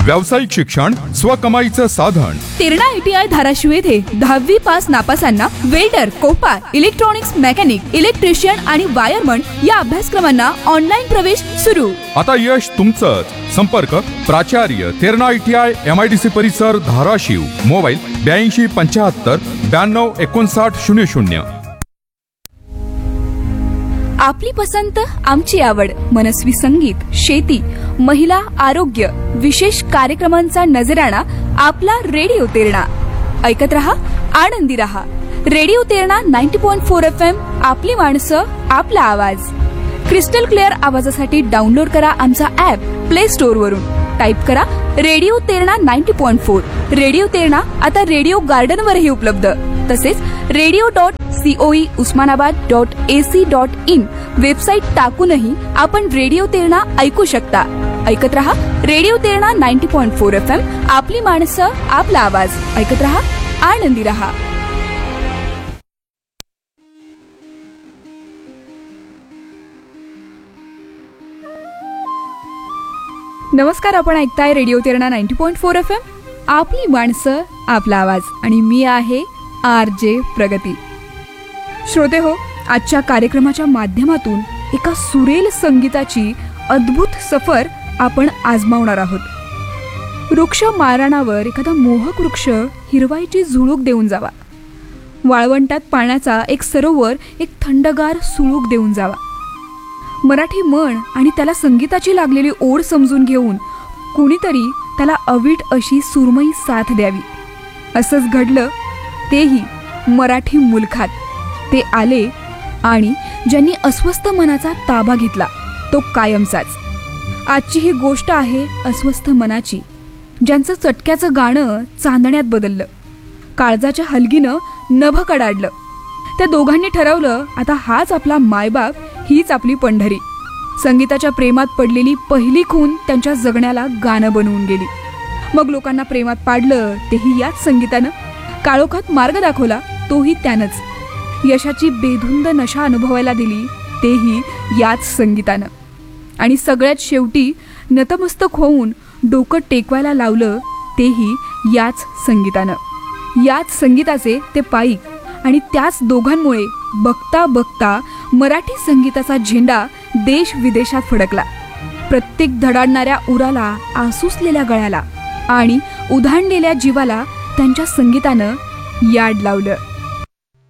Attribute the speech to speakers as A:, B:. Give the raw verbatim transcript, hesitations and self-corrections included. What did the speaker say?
A: व्यावसायिक शिक्षण स्वकमाईचं साधन.
B: तेरणा आयटीआय धाराशिव येथे दहावी pass नापासांना welder, Copa, electronics mechanic, electrician आणि वायरमन या अभ्यासक्रमांना ऑनलाईन प्रवेश सुरू.
A: आता यश तुमचंच. संपर्क प्राचार्य तेरणा आयटीआय एमआयडीसी परिसर धाराशिव. मोबाईल ब्याऐंशी पंच्याहत्तर ब्याण्णव एकोणसाठ शून्य शून्य.
B: आपली पसंत आमची आवड. मनस्वी संगीत, शेती, महिला, आरोग्य, विशेष कार्यक्रमांचा नजराणा आपला रेडिओ तेरणा. ऐकत रहा, आनंदी रहा. रेडिओ तेरणा नव्वद पॉइंट चार एफ एम. आपली माणसं, आपला आवाज. क्रिस्टल क्लिअर आवाजासाठी डाउनलोड करा आमचा ऍप प्ले स्टोअर वरून. टाईप करा रेडिओ तेरणा नव्वद पॉइंट चार. रेडिओ तेरणा आता रेडिओ गार्डन वरही उपलब्ध. तसेच radio dot COE Osmanabad dot AC dot in website टाकूनही आपण रेडिओ तेरणा ऐकू शकता. ऐकत रहा रेडिओ तेरणा नव्वद पॉइंट चार एफ एम. आपली माणसं, आपला आवाज. ऐकत रहा, आनंदी रहा. नमस्कार, आपण ऐकताय रेडिओ तेरणा नव्वद पॉइंट चार एफ एम. आपली माणसं, आपला आवाज. आणि मी आहे आर जे प्रगती. श्रोते हो, आजच्या कार्यक्रमाच्या माध्यमातून एका सुरेल संगीताची अद्भुत सफर आपण आजमावणार आहोत. वृक्ष मारणावर एखादा मोहक वृक्ष हिरवाईची झुळूक देऊन जावा. वाळवंटात पाण्याचा एक सरोवर एक थंडगार सुळूक देऊन जावा. मराठी म्हण आणि त्याला संगीताची लागलेली ओढ समजून घेऊन कुणीतरी त्याला अवीट अशी सुरमई साथ द्यावी. असंच घडलं, तेही मराठी मुलखात. ते आले आणि ज्यांनी अस्वस्थ मनाचा ताबा घेतला तो कायमचाच. आजची ही गोष्ट आहे अस्वस्थ मनाची, ज्यांचं चटक्याचं गाणं चांदण्यात बदललं, काळजाच्या हलगीनं नभ कडाडलं. त्या दोघांनी ठरवलं, आता हाच आपला मायबाप, हीच आपली पंढरी. संगीताच्या प्रेमात पडलेली पहिली खून त्यांच्या जगण्याला गाणं बनवून गेली. मग लोकांना प्रेमात पाडलं, तेही याच संगीतानं. काळोखात मार्ग दाखवला, तोही त्यानंच. यशाची बेधुंद नशा अनुभवायला दिली, तेही याच संगीतानं. आणि सगळ्यात शेवटी नतमस्तक होऊन डोकं टेकवायला लावलं, तेही याच संगीतानं. याच संगीताचे ते पाईक. आणि त्याच दोघांमुळे बघता बघता मराठी संगीताचा झेंडा देश विदेशात फडकला. प्रत्येक धडाडणाऱ्या उराला, आसुसलेल्या गळ्याला आणि उधाणलेल्या जीवाला त्यांच्या संगीतानं याड लावलं.